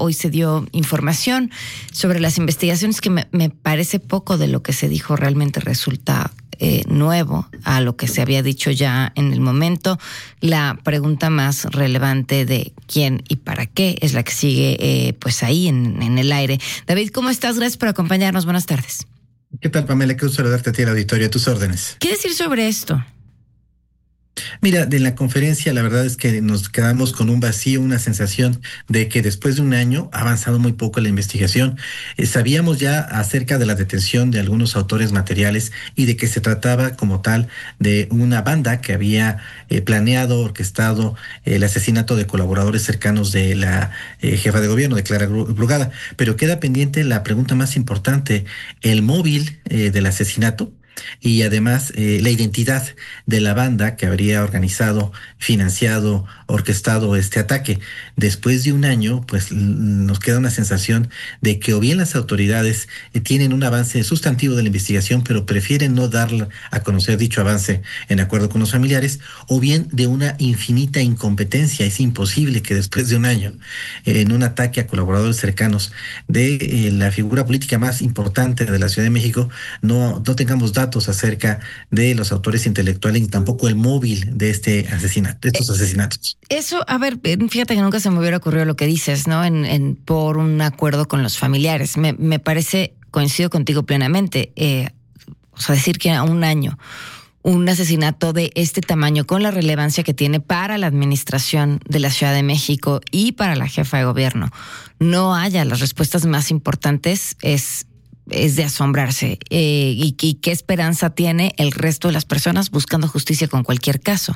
hoy se dio información sobre las investigaciones que me parece poco de lo que se dijo realmente resulta nuevo a lo que se había dicho ya en el momento. La pregunta más relevante de quién y para qué es la que sigue pues ahí en el aire. David, ¿cómo estás? Gracias por acompañarnos. Buenas tardes. ¿Qué tal, Pamela? Qué gusto saludarte a ti, el auditorio, a tus órdenes. ¿Qué decir sobre esto? Mira, de la conferencia la verdad es que nos quedamos con un vacío, una sensación de que después de un año ha avanzado muy poco la investigación. Sabíamos ya acerca de la detención de algunos autores materiales y de que se trataba como tal de una banda que había planeado, orquestado el asesinato de colaboradores cercanos de la jefa de gobierno, de Clara Brugada. Pero queda pendiente la pregunta más importante, el móvil del asesinato. Y además la identidad de la banda que habría organizado, financiado, orquestado este ataque. Después de un año, pues nos queda una sensación de que o bien las autoridades tienen un avance sustantivo de la investigación, pero prefieren no dar a conocer dicho avance en acuerdo con los familiares, o bien de una infinita incompetencia. Es imposible que después de un año, en un ataque a colaboradores cercanos de la figura política más importante de la Ciudad de México, no tengamos datos acerca de los autores intelectuales y tampoco el móvil de este asesinato, de estos asesinatos. Eso, a ver, fíjate que nunca se me hubiera ocurrido lo que dices, ¿no? Por un acuerdo con los familiares. Me parece, coincido contigo plenamente, o sea, decir que a un año un asesinato de este tamaño, con la relevancia que tiene para la administración de la Ciudad de México y para la jefa de gobierno, no haya las respuestas más importantes, es de asombrarse. Y qué esperanza tiene el resto de las personas buscando justicia con cualquier caso.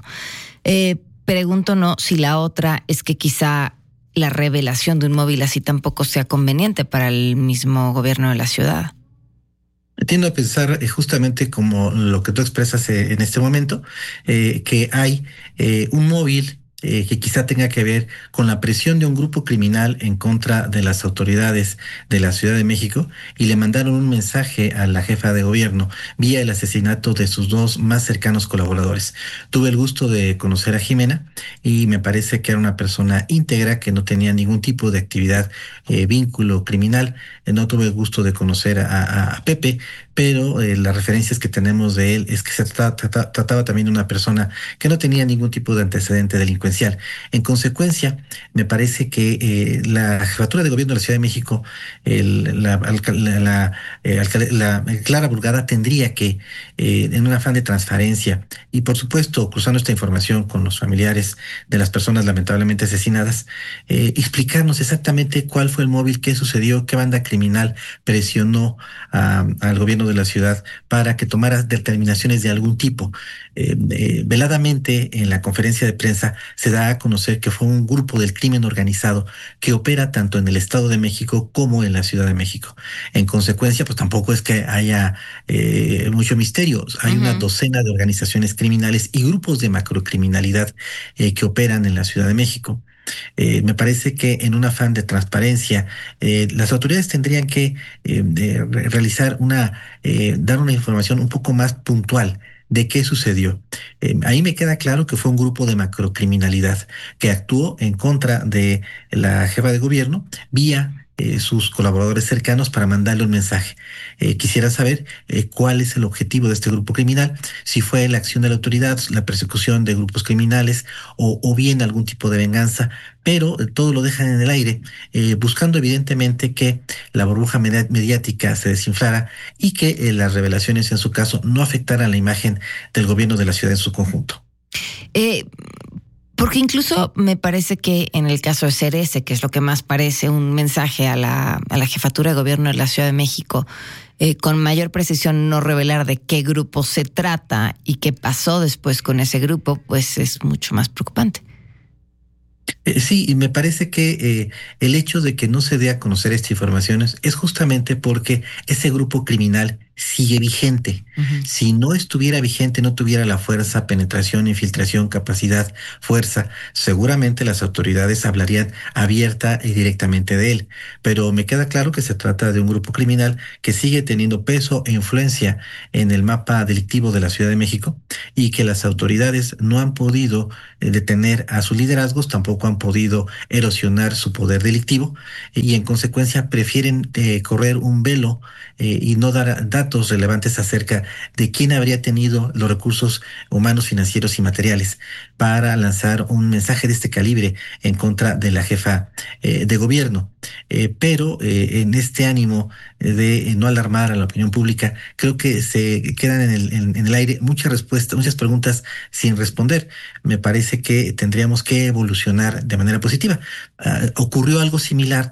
Pregunto no si la otra es que quizá la revelación de un móvil así tampoco sea conveniente para el mismo gobierno de la ciudad. Tiendo a pensar justamente como lo que tú expresas en este momento, que hay un móvil que quizá tenga que ver con la presión de un grupo criminal en contra de las autoridades de la Ciudad de México, y le mandaron un mensaje a la jefa de gobierno vía el asesinato de sus dos más cercanos colaboradores. Tuve el gusto de conocer a Jimena y me parece que era una persona íntegra, que no tenía ningún tipo de actividad, vínculo criminal. No tuve el gusto de conocer a Pepe, pero las referencias que tenemos de él es que se trataba también de una persona que no tenía ningún tipo de antecedente delincuencial. En consecuencia, me parece que la jefatura de gobierno de la Ciudad de México, Clara Brugada, tendría que, en un afán de transparencia y por supuesto cruzando esta información con los familiares de las personas lamentablemente asesinadas, explicarnos exactamente cuál fue el móvil, qué sucedió, qué banda criminal presionó al gobierno de la ciudad para que tomara determinaciones de algún tipo. Veladamente en la conferencia de prensa se da a conocer que fue un grupo del crimen organizado que opera tanto en el Estado de México como en la Ciudad de México. En consecuencia, pues tampoco es que haya mucho misterio. Hay una docena de organizaciones criminales y grupos de macrocriminalidad que operan en la Ciudad de México. Me parece que en un afán de transparencia, las autoridades tendrían que realizar dar una información un poco más puntual de qué sucedió. Ahí me queda claro que fue un grupo de macrocriminalidad que actuó en contra de la jefa de gobierno vía sus colaboradores cercanos para mandarle un mensaje. Quisiera saber cuál es el objetivo de este grupo criminal, si fue la acción de la autoridad, la persecución de grupos criminales o bien algún tipo de venganza, pero todo lo dejan en el aire, buscando evidentemente que la burbuja mediática se desinflara y que las revelaciones en su caso no afectaran la imagen del gobierno de la ciudad en su conjunto. Porque incluso me parece que en el caso de ser ese, que es lo que más parece un mensaje a la jefatura de gobierno de la Ciudad de México, con mayor precisión no revelar de qué grupo se trata y qué pasó después con ese grupo, pues es mucho más preocupante. Sí, y me parece que el hecho de que no se dé a conocer esta información es justamente porque ese grupo criminal sigue vigente. Si no estuviera vigente, no tuviera la fuerza, penetración, infiltración, capacidad, fuerza, seguramente las autoridades hablarían abierta y directamente de él. Pero me queda claro que se trata de un grupo criminal que sigue teniendo peso e influencia en el mapa delictivo de la Ciudad de México y que las autoridades no han podido detener a sus liderazgos, tampoco han podido erosionar su poder delictivo y en consecuencia prefieren correr un velo y no dar datos relevantes acerca de quién habría tenido los recursos humanos, financieros y materiales para lanzar un mensaje de este calibre en contra de la jefa de gobierno. Pero en este ánimo de no alarmar a la opinión pública, creo que se quedan en el aire muchas respuestas, muchas preguntas sin responder. Me parece que tendríamos que evolucionar de manera positiva. Ocurrió algo similar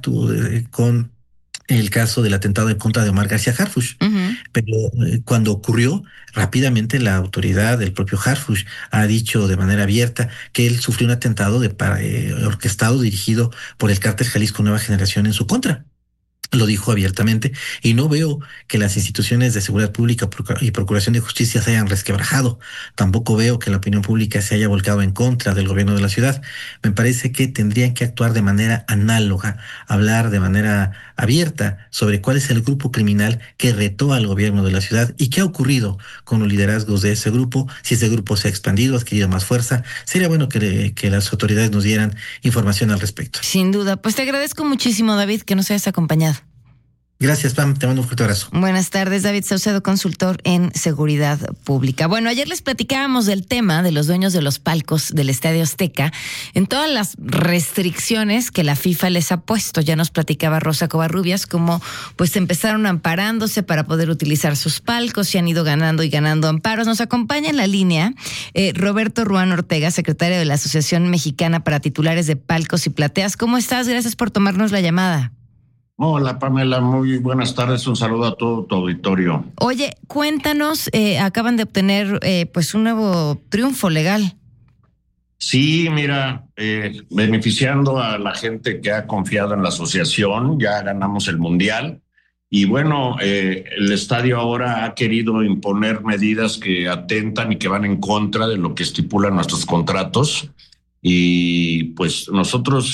con el caso del atentado en contra de Omar García Harfuch, pero cuando ocurrió, rápidamente la autoridad, el propio Harfuch, ha dicho de manera abierta que él sufrió un atentado orquestado, dirigido por el cártel Jalisco Nueva Generación en su contra. Lo dijo abiertamente y no veo que las instituciones de seguridad pública y procuración de justicia se hayan resquebrajado. Tampoco veo que la opinión pública se haya volcado en contra del gobierno de la ciudad. Me parece que tendrían que actuar de manera análoga, hablar de manera abierta sobre cuál es el grupo criminal que retó al gobierno de la ciudad y qué ha ocurrido con los liderazgos de ese grupo, si ese grupo se ha expandido, ha adquirido más fuerza. Sería bueno que las autoridades nos dieran información al respecto. Sin duda. Pues te agradezco muchísimo, David, que nos hayas acompañado. Gracias, Pam. Te mando un fuerte abrazo. Buenas tardes, David Saucedo, consultor en seguridad pública. Bueno, ayer les platicábamos del tema de los dueños de los palcos del Estadio Azteca en todas las restricciones que la FIFA les ha puesto. Ya nos platicaba Rosa Covarrubias cómo pues empezaron amparándose para poder utilizar sus palcos y han ido ganando y ganando amparos. Nos acompaña en la línea Roberto Ruán Ortega, secretario de la Asociación Mexicana para Titulares de Palcos y Plateas. ¿Cómo estás? Gracias por tomarnos la llamada. Hola Pamela, muy buenas tardes, un saludo a todo tu auditorio. Oye, cuéntanos, acaban de obtener pues un nuevo triunfo legal. Sí, mira, beneficiando a la gente que ha confiado en la asociación, ya ganamos el Mundial y bueno, el estadio ahora ha querido imponer medidas que atentan y que van en contra de lo que estipulan nuestros contratos y pues nosotros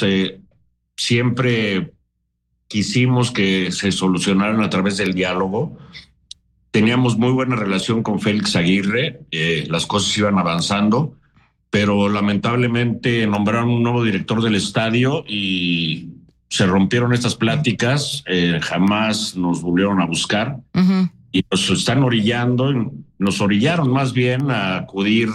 siempre quisimos que se solucionaran a través del diálogo. Teníamos muy buena relación con Félix Aguirre, las cosas iban avanzando, pero lamentablemente nombraron un nuevo director del estadio y se rompieron estas pláticas, jamás nos volvieron a buscar y nos están nos orillaron más bien a acudir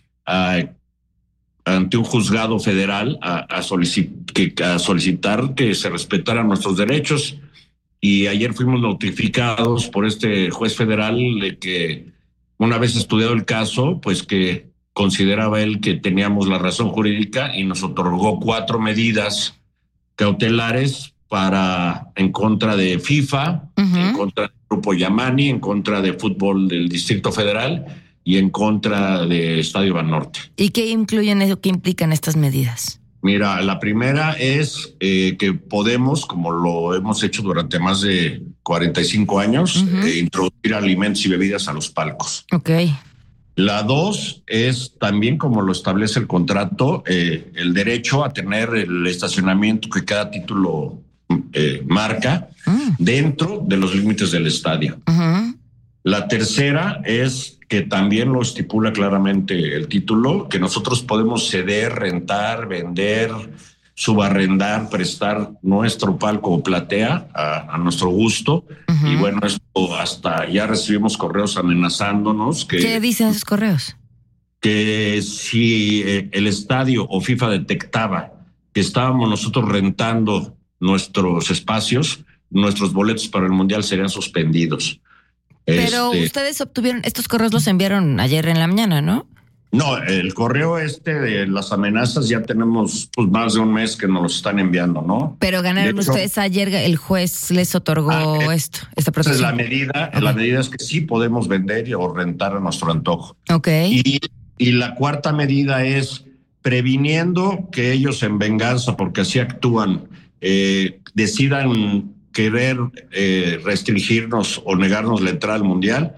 ante un juzgado federal a solicitar que se respetaran nuestros derechos. Y ayer fuimos notificados por este juez federal de que una vez estudiado el caso, pues que consideraba él que teníamos la razón jurídica y nos otorgó 4 medidas cautelares en contra de FIFA, en contra del Grupo Yamani, en contra de Fútbol del Distrito Federal y en contra de Estadio Banorte. ¿Y qué incluyen o qué implican estas medidas? Mira, la primera es que podemos, como lo hemos hecho durante más de 45 años, introducir alimentos y bebidas a los palcos. Ok. La 2 es también, como lo establece el contrato, el derecho a tener el estacionamiento que cada título marca dentro de los límites del estadio. La tercera es que también lo estipula claramente el título, que nosotros podemos ceder, rentar, vender, subarrendar, prestar nuestro palco o platea a nuestro gusto. Y bueno, esto hasta ya recibimos correos amenazándonos. ¿Qué dicen esos correos? Que si el estadio o FIFA detectaba que estábamos nosotros rentando nuestros espacios, nuestros boletos para el Mundial serían suspendidos. Pero ustedes obtuvieron, estos correos los enviaron ayer en la mañana, ¿no? No, el correo de las amenazas ya tenemos pues más de un mes que nos los están enviando, ¿no? Pero ganaron ustedes ayer, el juez les otorgó esta protección. La medida es que sí podemos vender o rentar a nuestro antojo. Ok. Y la cuarta medida es previniendo que ellos en venganza, porque así actúan, decidan querer restringirnos o negarnos la entrada al Mundial,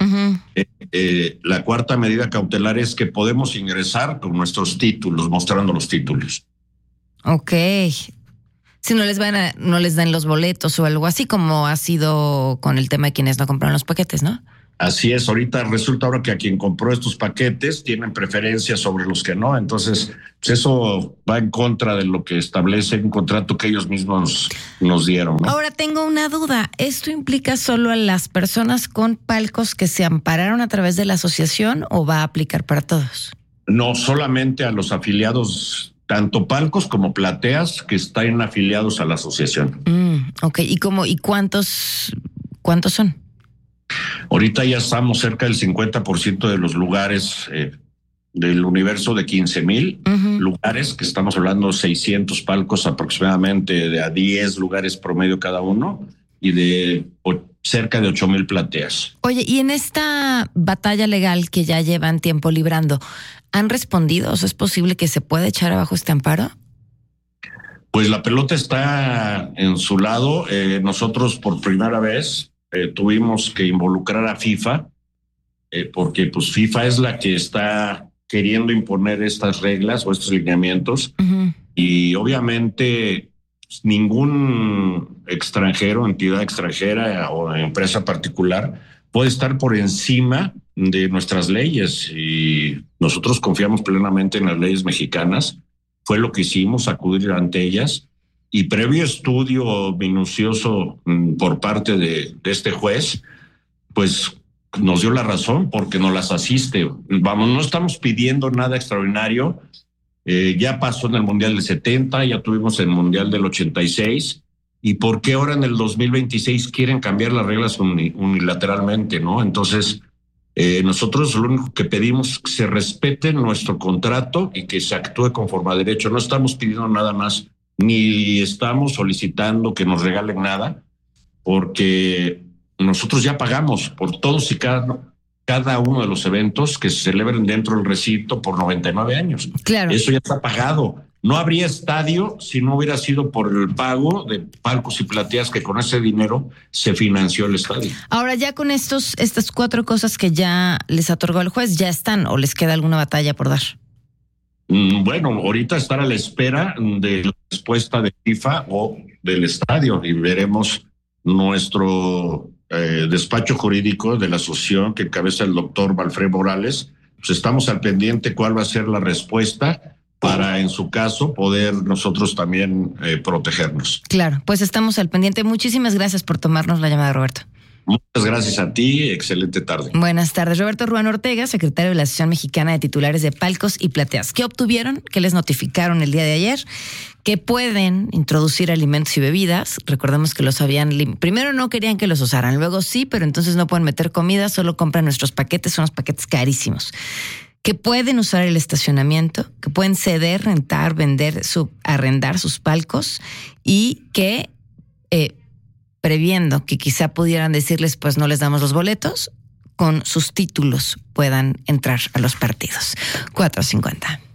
la cuarta medida cautelar es que podemos ingresar con nuestros títulos, mostrando los títulos. Ok. Si no les dan los boletos o algo así, como ha sido con el tema de quienes no compraron los paquetes, ¿no? Así es, ahorita resulta ahora que a quien compró estos paquetes tienen preferencia sobre los que no, entonces pues eso va en contra de lo que establece un contrato que ellos mismos nos dieron, ¿no? Ahora tengo una duda, ¿esto implica solo a las personas con palcos que se ampararon a través de la asociación o va a aplicar para todos? No, solamente a los afiliados, tanto palcos como plateas que están afiliados a la asociación. Ok, ¿y cuántos son? Ahorita ya estamos cerca del 50% de los lugares del universo de 15,000 lugares, que estamos hablando 600 palcos aproximadamente, de a 10 lugares promedio cada uno y de cerca de 8,000 plateas. Oye, y en esta batalla legal que ya llevan tiempo librando, ¿han respondido? O sea, ¿es posible que se pueda echar abajo este amparo? Pues la pelota está en su lado. Nosotros por primera vez tuvimos que involucrar a FIFA, porque pues FIFA es la que está queriendo imponer estas reglas o estos lineamientos, y obviamente pues, ningún extranjero, entidad extranjera o empresa particular puede estar por encima de nuestras leyes, y nosotros confiamos plenamente en las leyes mexicanas. Fue lo que hicimos, acudir ante ellas. Y previo estudio minucioso por parte de este juez, pues nos dio la razón porque nos las asiste. Vamos, no estamos pidiendo nada extraordinario. Ya pasó en el Mundial del 70, ya tuvimos el Mundial del 86. ¿Y por qué ahora en el 2026 quieren cambiar las reglas unilateralmente, no? Entonces, nosotros lo único que pedimos es que se respete nuestro contrato y que se actúe conforme a derecho. No estamos pidiendo nada más, ni estamos solicitando que nos regalen nada, porque nosotros ya pagamos por todos y cada uno de los eventos que se celebren dentro del recinto por 99 años. Claro. Eso ya está pagado. No habría estadio si no hubiera sido por el pago de palcos y plateas, que con ese dinero se financió el estadio. Ahora, ya con estas 4 cosas que ya les otorgó el juez, ¿ya están o les queda alguna batalla por dar? Bueno, ahorita estar a la espera de la respuesta de FIFA o del estadio, y veremos nuestro despacho jurídico de la asociación que encabeza el doctor Valfred Morales. Pues estamos al pendiente cuál va a ser la respuesta para, en su caso, poder nosotros también protegernos. Claro, pues estamos al pendiente. Muchísimas gracias por tomarnos la llamada, Roberto. Muchas gracias a ti, excelente tarde. Buenas tardes. Roberto Ruán Ortega, secretario de la Asociación Mexicana de Titulares de Palcos y Plateas. ¿Qué obtuvieron? ¿Qué les notificaron el día de ayer? Que pueden introducir alimentos y bebidas. Recordemos que los habían... Primero no querían que los usaran, luego sí, pero entonces no pueden meter comida, solo compran nuestros paquetes, son unos paquetes carísimos. Que pueden usar el estacionamiento, que pueden ceder, rentar, vender, arrendar sus palcos, y que previendo que quizá pudieran decirles pues no les damos los boletos, con sus títulos puedan entrar a los partidos. 4:50.